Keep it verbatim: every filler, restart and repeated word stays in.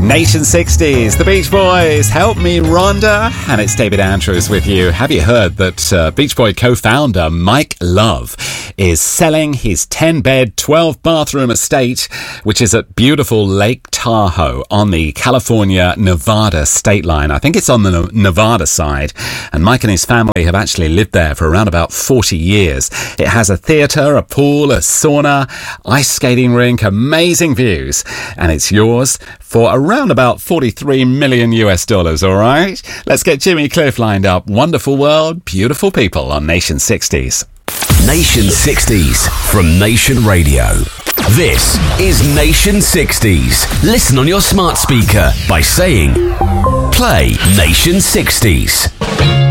Nation sixties, the Beach Boys, Help Me Rhonda, and it's David Andrews with you. Have you heard that uh, Beach Boy co-founder Mike Love is selling his ten-bed, twelve-bathroom estate, which is at beautiful Lake Tahoe on the California-Nevada state line. I think it's on the Nevada side, and Mike and his family have actually lived there for around about forty years. It has a theatre, a pool, a sauna, ice skating rink, amazing views, and it's yours for around about forty-three million US dollars, all right? Let's get Jimmy Cliff lined up. Wonderful world, beautiful people on Nation sixties. Nation sixties from Nation Radio. This is Nation sixties. Listen on your smart speaker by saying, play Nation sixties.